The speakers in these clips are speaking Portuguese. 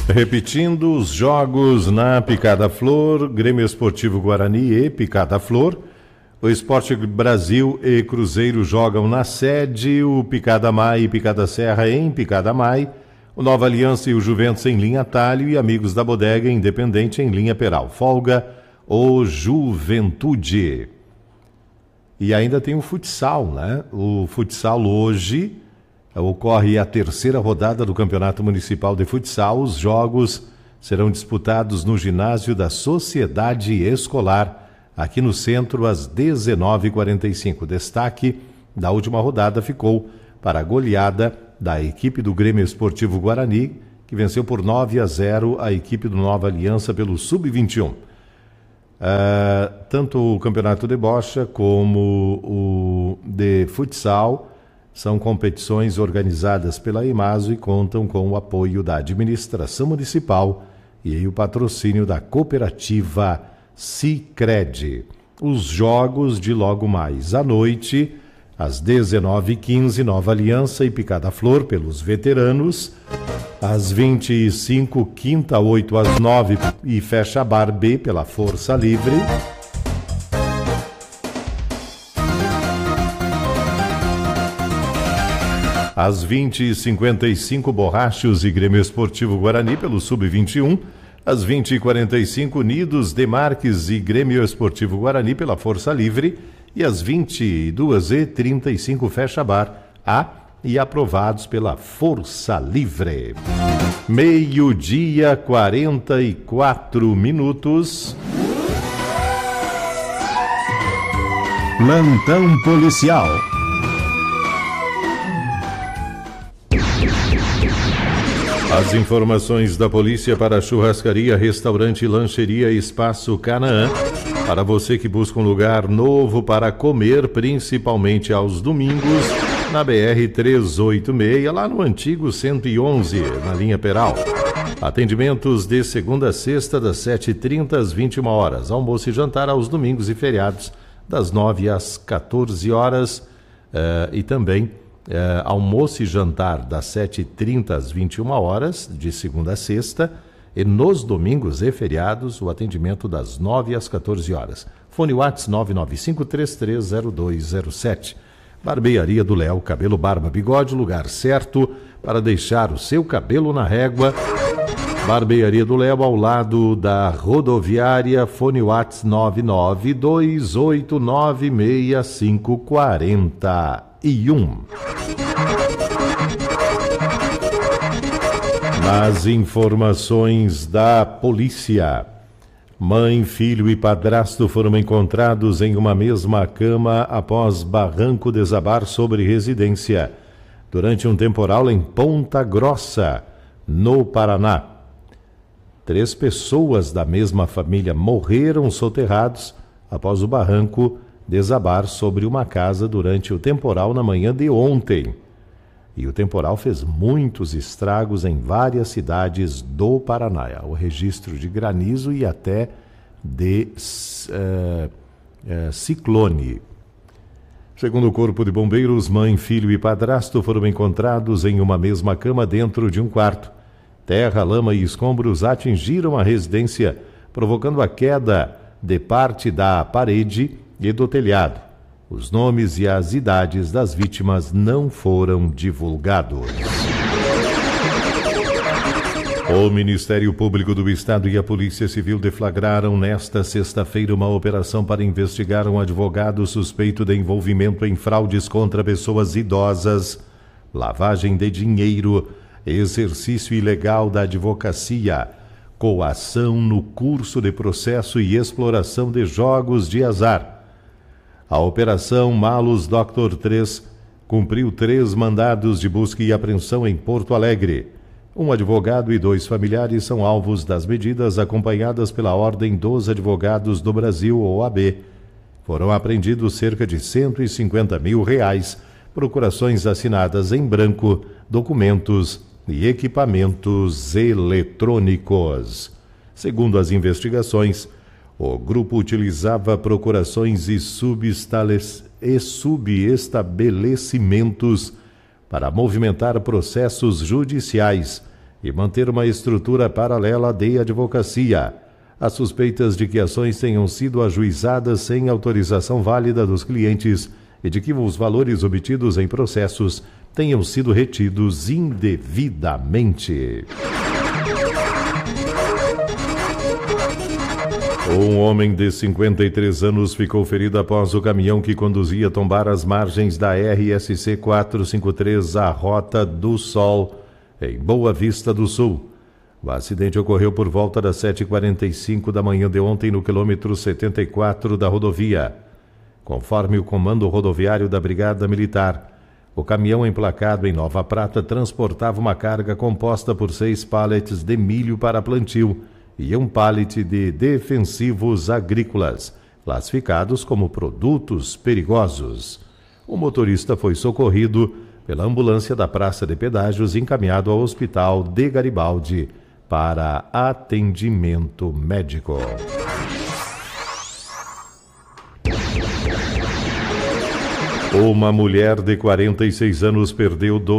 Repetindo os jogos na Picada Flor, Grêmio Esportivo Guarani e Picada Flor. O Sport Brasil e Cruzeiro jogam na sede, o Picada Mai e Picada Serra em Picada Mai, o Nova Aliança e o Juventus em linha Talho e Amigos da Bodega Independente em linha Peral. Folga o Juventude. E ainda tem o futsal, né? O futsal hoje ocorre a terceira rodada do Campeonato Municipal de Futsal. Os jogos serão disputados no ginásio da Sociedade Escolar, aqui no centro, às 19h45. Destaque da última rodada ficou para a goleada da equipe do Grêmio Esportivo Guarani, que venceu por 9-0 a equipe do Nova Aliança pelo Sub-21. Tanto o Campeonato de Bocha como o de Futsal são competições organizadas pela EMASO e contam com o apoio da administração municipal e o patrocínio da cooperativa Sicredi. Os jogos de logo mais à noite, às 19h15, Nova Aliança e Picada Flor pelos veteranos, às 20h05, Quinta 8 às 9 e Fecha Bar B pela Força Livre. Às 20h55, Borrachos e Grêmio Esportivo Guarani pelo Sub-21. Às 20h45, Unidos, Demarques e Grêmio Esportivo Guarani pela Força Livre. E às 22h35, Fecha Bar A e aprovados pela Força Livre. 12h44. Plantão policial. As informações da polícia para churrascaria, restaurante, lancheria Espaço Canaã. Para você que busca um lugar novo para comer, principalmente aos domingos, na BR-386, lá no antigo 111, na linha Peral. Atendimentos de segunda a sexta, das 7h30 às 21h. Almoço e jantar aos domingos e feriados, das 9 às 14 horas. E também almoço e jantar das 7h30 às 21h, de segunda a sexta, e nos domingos e feriados, o atendimento das 9 às 14 horas. Fone WhatsApp 995330207. Barbearia do Léo, cabelo, barba, bigode, lugar certo para deixar o seu cabelo na régua. Barbearia do Léo, ao lado da rodoviária, fone WhatsApp 992896541. Nas informações da polícia, mãe, filho e padrasto foram encontrados em uma mesma cama após barranco desabar sobre residência durante um temporal em Ponta Grossa, no Paraná. 3 pessoas da mesma família morreram soterrados após o barranco desabar sobre uma casa durante o temporal na manhã de ontem. E o temporal fez muitos estragos em várias cidades do Paraná. O registro de granizo e até de ciclone. Segundo o Corpo de Bombeiros, mãe, filho e padrasto foram encontrados em uma mesma cama dentro de um quarto. Terra, lama e escombros atingiram a residência, provocando a queda de parte da parede e do telhado. Os nomes e as idades das vítimas não foram divulgados. O Ministério Público do Estado e a Polícia Civil deflagraram nesta sexta-feira uma operação para investigar um advogado suspeito de envolvimento em fraudes contra pessoas idosas, lavagem de dinheiro, exercício ilegal da advocacia, coação no curso de processo e exploração de jogos de azar. A Operação Malus Dr. 3 cumpriu 3 mandados de busca e apreensão em Porto Alegre. Um advogado e 2 familiares são alvos das medidas acompanhadas pela Ordem dos Advogados do Brasil, OAB. Foram apreendidos cerca de R$150 mil, procurações assinadas em branco, documentos e equipamentos eletrônicos. Segundo as investigações, o grupo utilizava procurações e subestabelecimentos para movimentar processos judiciais e manter uma estrutura paralela de advocacia. Há suspeitas de que ações tenham sido ajuizadas sem autorização válida dos clientes e de que os valores obtidos em processos tenham sido retidos indevidamente. Um homem de 53 anos ficou ferido após o caminhão que conduzia tombar as margens da RSC 453, a Rota do Sol, em Boa Vista do Sul. O acidente ocorreu por volta das 7h45 da manhã de ontem no quilômetro 74 da rodovia. Conforme o Comando Rodoviário da Brigada Militar, o caminhão emplacado em Nova Prata transportava uma carga composta por 6 pallets de milho para plantio e um pallet de defensivos agrícolas, classificados como produtos perigosos. O motorista foi socorrido pela ambulância da Praça de Pedágios e encaminhado ao Hospital de Garibaldi para atendimento médico. Uma mulher de 46 anos perdeu R$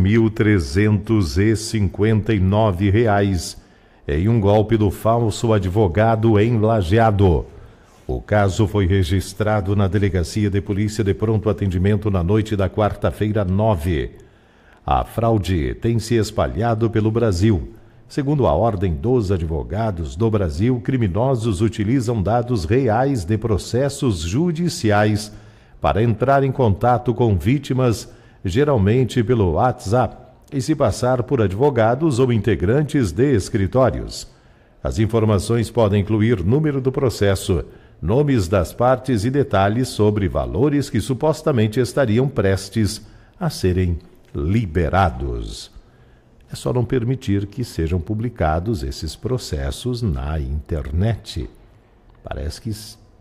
12.359 em um golpe do falso advogado em Lajeado. O caso foi registrado na Delegacia de Polícia de Pronto Atendimento na noite da quarta-feira 9. A fraude tem se espalhado pelo Brasil. Segundo a Ordem dos Advogados do Brasil, criminosos utilizam dados reais de processos judiciais para entrar em contato com vítimas, geralmente pelo WhatsApp, e se passar por advogados ou integrantes de escritórios. As informações podem incluir número do processo, nomes das partes e detalhes sobre valores que supostamente estariam prestes a serem liberados. É só não permitir que sejam publicados esses processos na internet. Parece que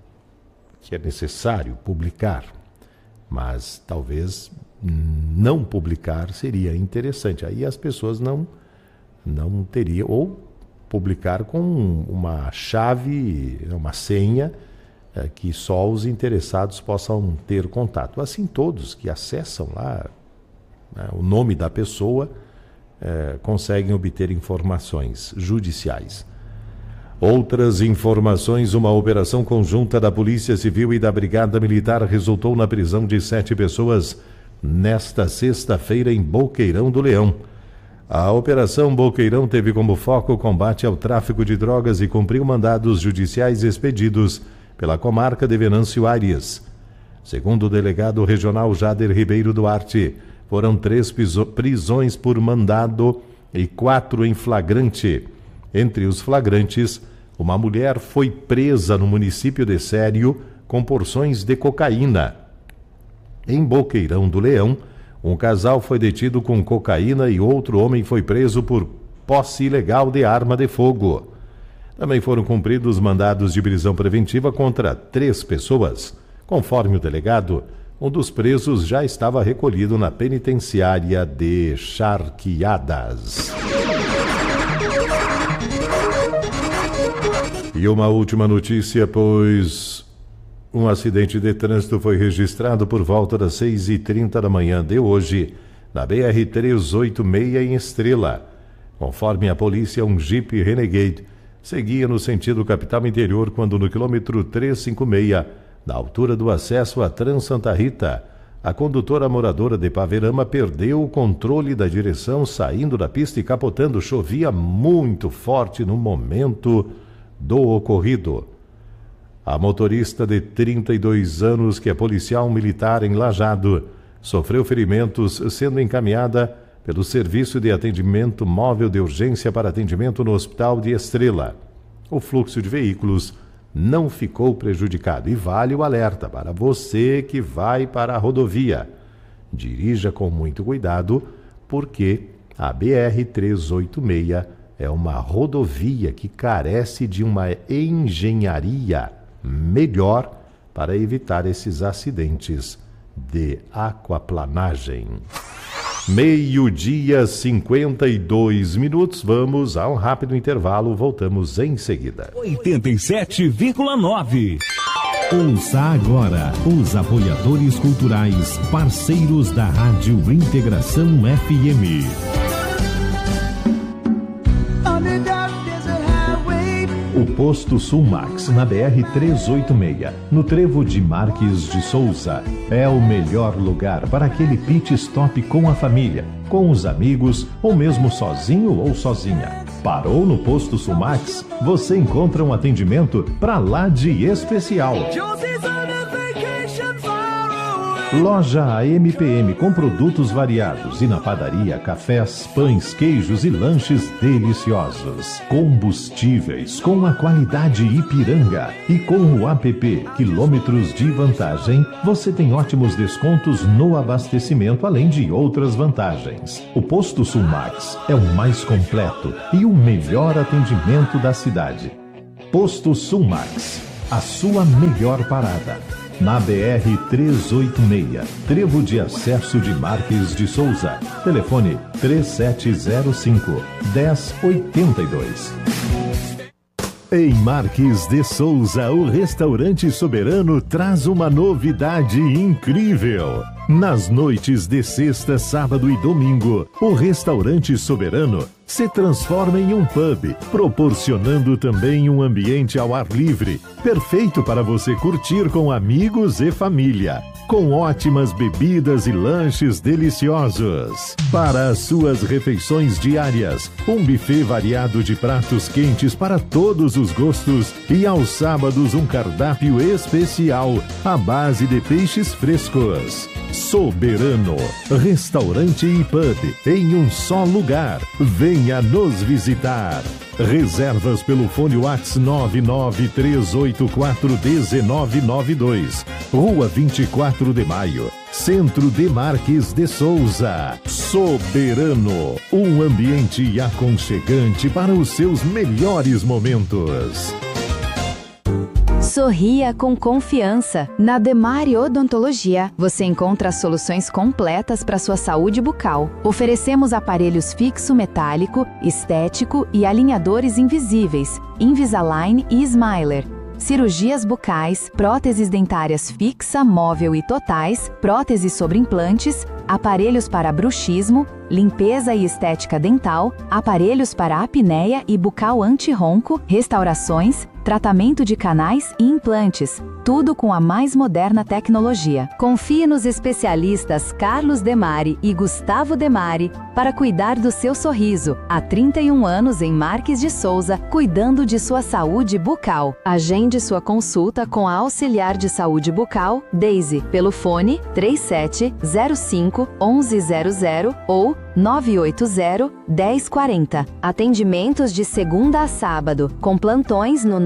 é necessário publicar, mas talvez não publicar seria interessante. Aí as pessoas não teriam, ou publicar com uma chave, uma senha, que só os interessados possam ter contato. Assim, todos que acessam lá o nome da pessoa conseguem obter informações judiciais. Outras informações: uma operação conjunta da Polícia Civil e da Brigada Militar resultou na prisão de 7 pessoas nesta sexta-feira em Boqueirão do Leão. A Operação Boqueirão teve como foco o combate ao tráfico de drogas e cumpriu mandados judiciais expedidos pela comarca de Venâncio Aires. Segundo o delegado regional Jader Ribeiro Duarte, foram 3 prisões por mandado e 4 em flagrante. Entre os flagrantes, uma mulher foi presa no município de Sério com porções de cocaína. Em Boqueirão do Leão, um casal foi detido com cocaína e outro homem foi preso por posse ilegal de arma de fogo. Também foram cumpridos mandados de prisão preventiva contra 3 pessoas. Conforme o delegado, um dos presos já estava recolhido na penitenciária de Charqueadas. E uma última notícia, pois um acidente de trânsito foi registrado por volta das 6h30 da manhã de hoje, na BR-386 em Estrela. Conforme a polícia, um Jeep Renegade seguia no sentido capital interior quando no quilômetro 356, na altura do acesso a Trans-Santa Rita, a condutora moradora de Paverama perdeu o controle da direção, saindo da pista e capotando. Chovia muito forte no momento do ocorrido. A motorista de 32 anos, que é policial militar em Lajeado, sofreu ferimentos, sendo encaminhada pelo Serviço de Atendimento Móvel de Urgência para atendimento no Hospital de Estrela. O fluxo de veículos não ficou prejudicado e vale o alerta para você que vai para a rodovia. Dirija com muito cuidado, porque a BR-386 é uma rodovia que carece de uma engenharia melhor para evitar esses acidentes de aquaplanagem. 12h52. Vamos a um rápido intervalo, voltamos em seguida. 87,9. Ouça agora os apoiadores culturais, parceiros da Rádio Integração FM. Posto Sulmax, na BR-386, no trevo de Marques de Souza. É o melhor lugar para aquele pit stop com a família, com os amigos ou mesmo sozinho ou sozinha. Parou no Posto Sulmax? Você encontra um atendimento pra lá de especial. Loja AMPM com produtos variados e na padaria, cafés, pães, queijos e lanches deliciosos. Combustíveis com a qualidade Ipiranga. E com o app Quilômetros de Vantagem, você tem ótimos descontos no abastecimento, além de outras vantagens. O Posto Sulmax é o mais completo e o melhor atendimento da cidade. Posto Sulmax, a sua melhor parada. Na BR-386, trevo de acesso de Marques de Souza. Telefone 3705-1082. Em Marques de Souza, o Restaurante Soberano traz uma novidade incrível. Nas noites de sexta, sábado e domingo, o Restaurante Soberano se transforma em um pub, proporcionando também um ambiente ao ar livre, perfeito para você curtir com amigos e família, com ótimas bebidas e lanches deliciosos. Para as suas refeições diárias, um buffet variado de pratos quentes para todos os gostos e aos sábados um cardápio especial à base de peixes frescos. Soberano, restaurante e pub em um só lugar. Venha nos visitar. Reservas pelo fone WhatsApp 993841992. Rua 24 de Maio, Centro de Marques de Souza. Soberano, um ambiente aconchegante para os seus melhores momentos. Sorria com confiança. Na Demari Odontologia, você encontra soluções completas para sua saúde bucal. Oferecemos aparelhos fixo metálico, estético e alinhadores invisíveis, Invisalign e Smiler. Cirurgias bucais, próteses dentárias fixa, móvel e totais, próteses sobre implantes, aparelhos para bruxismo, limpeza e estética dental, aparelhos para apneia e bucal anti-ronco, restaurações, tratamento de canais e implantes, tudo com a mais moderna tecnologia. Confie nos especialistas Carlos Demari e Gustavo Demari para cuidar do seu sorriso. Há 31 anos em Marques de Souza, cuidando de sua saúde bucal. Agende sua consulta com a auxiliar de saúde bucal, Daisy, pelo fone 3705-1100 ou 980-1040. Atendimentos de segunda a sábado, com plantões no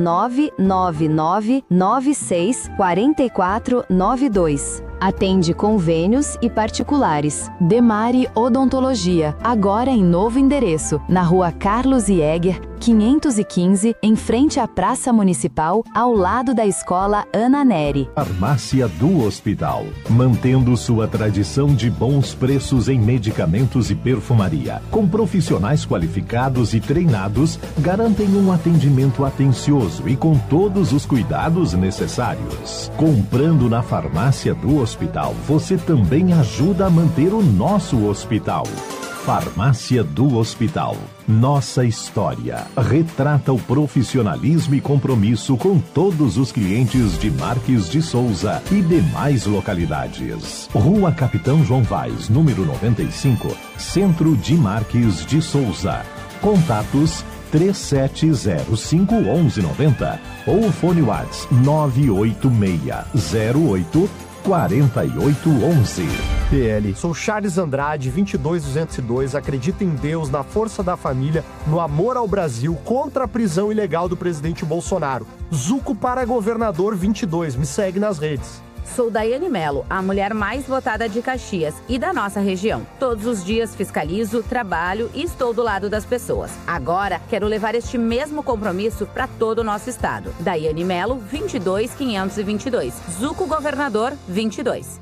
99996-4492. Atende convênios e particulares. Demari Odontologia, agora em novo endereço, na Rua Carlos Jäger, 515, em frente à Praça Municipal, ao lado da Escola Ana Neri. Farmácia do Hospital, mantendo sua tradição de bons preços em medicamentos e perfumaria, com profissionais qualificados e treinados, garantem um atendimento atencioso e com todos os cuidados necessários. Comprando na Farmácia do Hospital, você também ajuda a manter o nosso hospital. Farmácia do Hospital. Nossa história retrata o profissionalismo e compromisso com todos os clientes de Marques de Souza e demais localidades. Rua Capitão João Vaz, número 95, Centro de Marques de Souza. Contatos 3705-1190 ou fone WhatsApp 98608-4811. PL. Sou Charles Andrade, 22202, acredito em Deus, na força da família, no amor ao Brasil, contra a prisão ilegal do presidente Bolsonaro. Zuco para governador 22, me segue nas redes. Sou Daiane Mello, a mulher mais votada de Caxias e da nossa região. Todos os dias fiscalizo, trabalho e estou do lado das pessoas. Agora, quero levar este mesmo compromisso para todo o nosso estado. Daiane Mello, 22522. Zuco Governador, 22.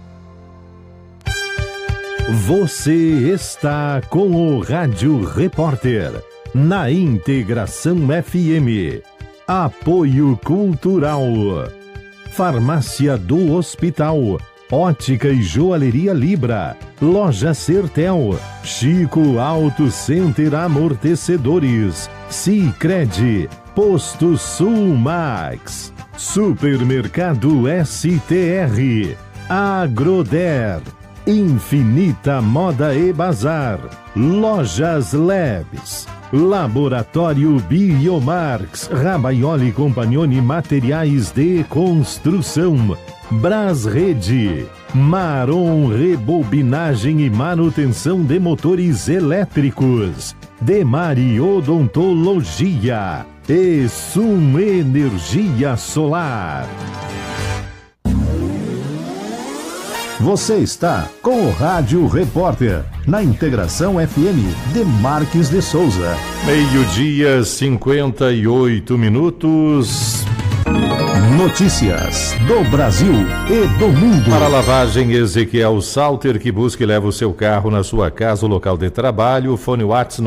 Você está com o Rádio Repórter, na Integração FM. Apoio Cultural. Farmácia do Hospital, Ótica e Joalheria Libra, Loja Sertel, Chico Auto Center Amortecedores, Sicredi, Posto Sul Max, Supermercado STR, Agroder, Infinita Moda e Bazar, Lojas Labs, Laboratório Biomarx, Rabaioli Compagnoni Materiais de Construção, Brasrede, Maron Rebobinagem e Manutenção de Motores Elétricos, Demari Odontologia e Sum Energia Solar. Você está com o Rádio Repórter, na Integração FM de Marques de Souza. 12:58. Notícias do Brasil e do mundo. Para a lavagem, Ezequiel Salter, que busca e leva o seu carro na sua casa ou local de trabalho. Fone WhatsApp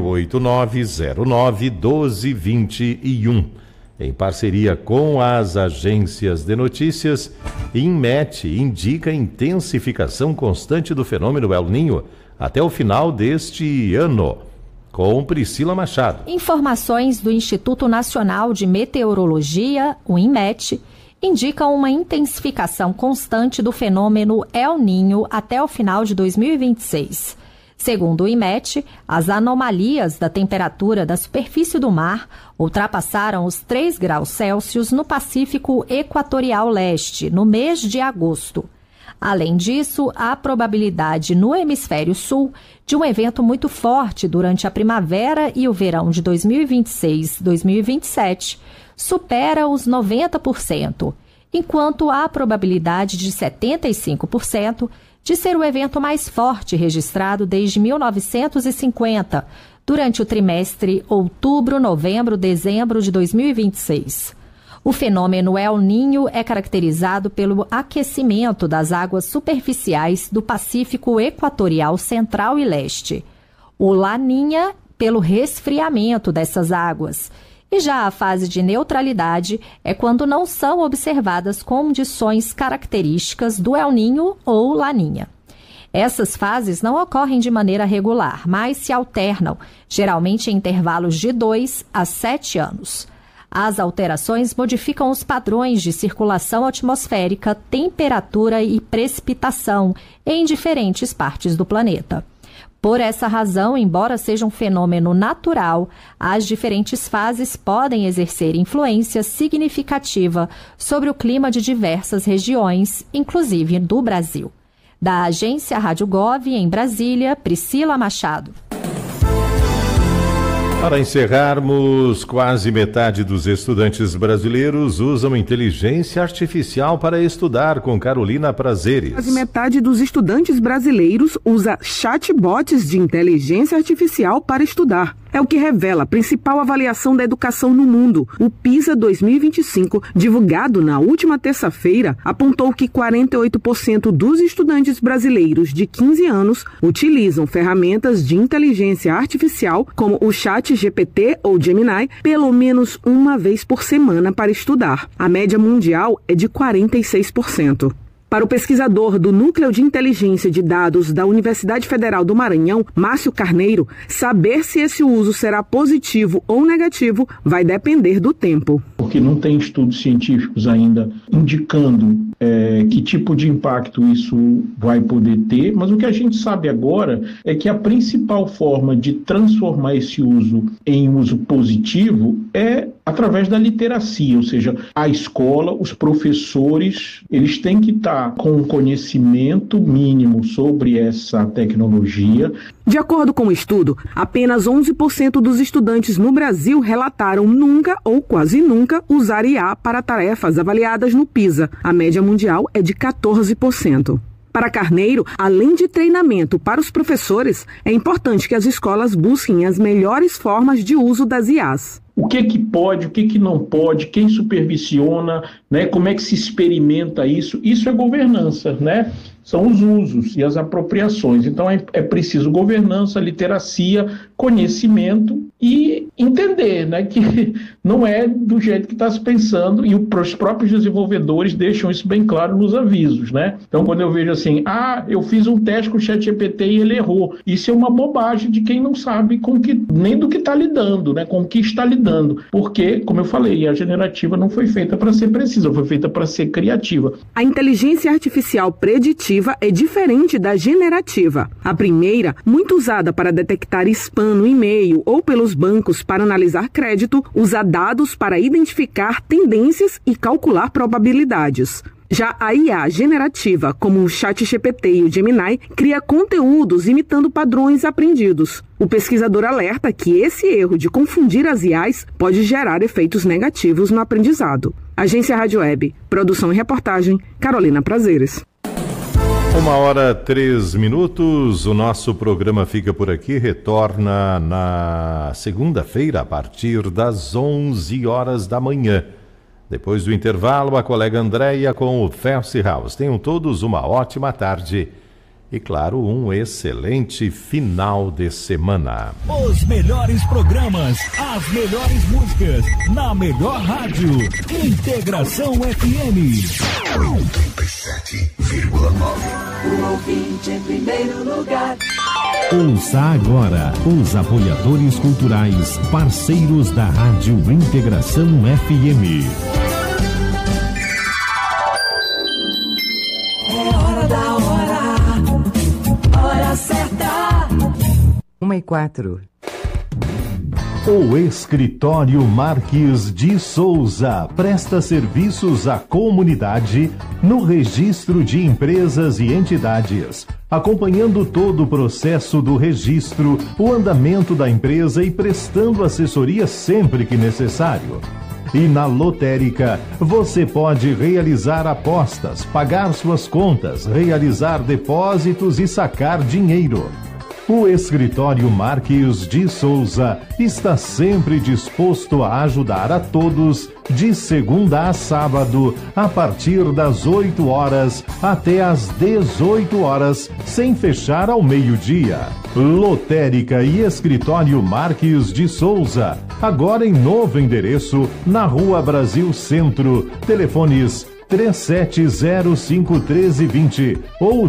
989091221. Em parceria com as agências de notícias, INMET indica intensificação constante do fenômeno El Niño até o final deste ano. Com Priscila Machado. Informações do Instituto Nacional de Meteorologia, o INMET, indicam uma intensificação constante do fenômeno El Niño até o final de 2026. Segundo o INMET, as anomalias da temperatura da superfície do mar ultrapassaram os 3 graus Celsius no Pacífico Equatorial Leste, no mês de agosto. Além disso, a probabilidade no hemisfério sul de um evento muito forte durante a primavera e o verão de 2026-2027 supera os 90%, enquanto a probabilidade de 75% de ser o evento mais forte registrado desde 1950, durante o trimestre outubro-novembro-dezembro de 2026. O fenômeno El Niño é caracterizado pelo aquecimento das águas superficiais do Pacífico Equatorial Central e Leste. O Laninha, pelo resfriamento dessas águas. E já a fase de neutralidade é quando não são observadas condições características do El Niño ou Laninha. Essas fases não ocorrem de maneira regular, mas se alternam, geralmente em intervalos de 2 a 7 anos. As alterações modificam os padrões de circulação atmosférica, temperatura e precipitação em diferentes partes do planeta. Por essa razão, embora seja um fenômeno natural, as diferentes fases podem exercer influência significativa sobre o clima de diversas regiões, inclusive do Brasil. Da agência Rádio Gov, em Brasília, Priscila Machado. Para encerrarmos, quase metade dos estudantes brasileiros usam inteligência artificial para estudar, com Carolina Prazeres. Quase metade dos estudantes brasileiros usa chatbots de inteligência artificial para estudar. É o que revela a principal avaliação da educação no mundo. O PISA 2025, divulgado na última terça-feira, apontou que 48% dos estudantes brasileiros de 15 anos utilizam ferramentas de inteligência artificial, como o ChatGPT ou Gemini, pelo menos uma vez por semana para estudar. A média mundial é de 46%. Para o pesquisador do Núcleo de Inteligência de Dados da Universidade Federal do Maranhão, Márcio Carneiro, saber se esse uso será positivo ou negativo vai depender do tempo. Porque não tem estudos científicos ainda indicando que tipo de impacto isso vai poder ter, mas o que a gente sabe agora é que a principal forma de transformar esse uso em uso positivo é através da literacia, ou seja, a escola, os professores, eles têm que estar com um conhecimento mínimo sobre essa tecnologia. De acordo com o estudo, apenas 11% dos estudantes no Brasil relataram nunca ou quase nunca usar IA para tarefas avaliadas no PISA. A média mundial é de 14%. Para Carneiro, além de treinamento para os professores, é importante que as escolas busquem as melhores formas de uso das IAs. O que pode, o que não pode, quem supervisiona, né? Como é que se experimenta isso? Isso é governança, né? São os usos e as apropriações. Então é preciso governança, literacia, conhecimento e entender, né, que não é do jeito que está se pensando, e os próprios desenvolvedores deixam isso bem claro nos avisos, né? Então, quando eu vejo assim, eu fiz um teste com o ChatGPT e ele errou, isso é uma bobagem de quem não sabe nem do que está lidando, né, com o que está lidando, porque, como eu falei, a generativa não foi feita para ser precisa, foi feita para ser criativa. A inteligência artificial preditiva é diferente da generativa. A primeira, muito usada para detectar spam no e-mail ou pelos bancos para analisar crédito, usa dados para identificar tendências e calcular probabilidades. Já a IA generativa, como o ChatGPT e o Gemini, cria conteúdos imitando padrões aprendidos. O pesquisador alerta que esse erro de confundir as IAs pode gerar efeitos negativos no aprendizado. Agência Rádio Web, produção e reportagem, Carolina Prazeres. 1h03. O nosso programa fica por aqui, retorna na segunda-feira a partir das 11 horas da manhã. Depois do intervalo, a colega Andréia com o Fast House. Tenham todos uma ótima tarde e, claro, um excelente final de semana. Os melhores programas, as melhores músicas, na melhor rádio. Integração FM. 97,9. O ouvinte em primeiro lugar. Ouça agora os apoiadores culturais, parceiros da Rádio Integração FM. É hora da hora certa. 1h04. O Escritório Marques de Souza presta serviços à comunidade no registro de empresas e entidades, acompanhando todo o processo do registro, o andamento da empresa e prestando assessoria sempre que necessário. E na lotérica, você pode realizar apostas, pagar suas contas, realizar depósitos e sacar dinheiro. O Escritório Marques de Souza está sempre disposto a ajudar a todos, de segunda a sábado, a partir das 8 horas até às 18 horas, sem fechar ao meio-dia. Lotérica e Escritório Marques de Souza, agora em novo endereço, na Rua Brasil Centro. Telefones 3705-1320 ou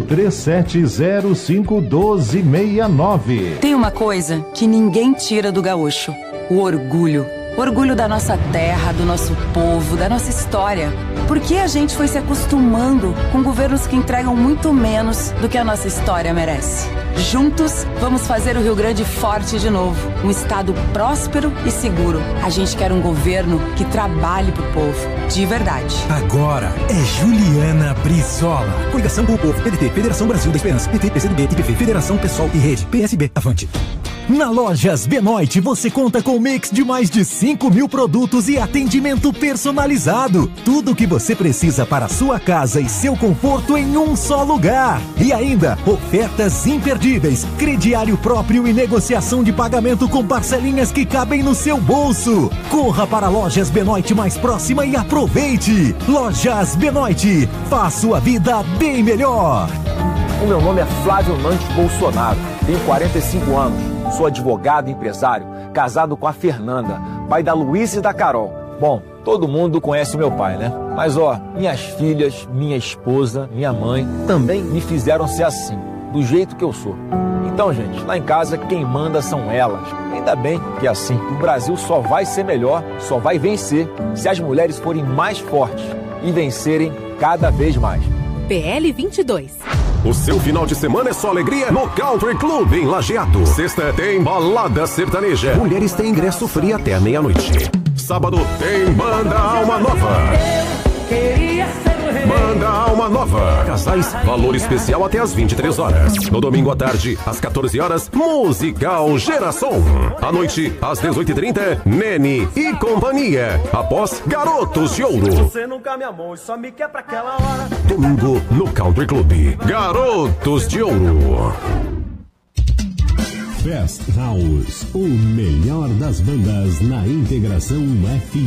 3705-1269. Tem uma coisa que ninguém tira do gaúcho: o orgulho. Orgulho da nossa terra, do nosso povo, da nossa história. Porque a gente foi se acostumando com governos que entregam muito menos do que a nossa história merece. Juntos, vamos fazer o Rio Grande forte de novo. Um estado próspero e seguro. A gente quer um governo que trabalhe pro povo, de verdade. Agora é Juliana Brizola. Coligação com o Povo, PDT, Federação Brasil da Esperança, PT, PCdoB, IPV, Federação Pessoal e Rede, PSB, Avante. Na Lojas Benoit você conta com um mix de mais de 5.000 produtos e atendimento personalizado. Tudo o que você precisa para a sua casa e seu conforto em um só lugar. E ainda, ofertas imperdíveis, crediário próprio e negociação de pagamento com parcelinhas que cabem no seu bolso. Corra para a Lojas Benoit mais próxima e aproveite. Lojas Benoit, faça sua vida bem melhor. O meu nome é Flávio Nantes Bolsonaro, tenho 45 anos. Sou advogado e empresário, casado com a Fernanda, pai da Luísa e da Carol. Bom, todo mundo conhece o meu pai, né? Mas minhas filhas, minha esposa, minha mãe também me fizeram ser assim, do jeito que eu sou. Então, gente, lá em casa quem manda são elas. Ainda bem que é assim. O Brasil só vai ser melhor, só vai vencer, se as mulheres forem mais fortes e vencerem cada vez mais. PL 22. O seu final de semana é só alegria no Country Club em Lajeado. Sexta tem balada sertaneja. Mulheres têm ingresso free até meia-noite. Sábado tem Banda Alma Nova. Banda Alma Nova. Casais, valor especial até às 23 horas. No domingo à tarde, às 14 horas, Musical Geração. À noite, às 18h30, Nene e companhia. Após, Garotos de Ouro. Você nunca me amou e só me quer pra aquela hora. Domingo no Country Club. Garotos de Ouro. Fast House, o melhor das bandas na Integração FM.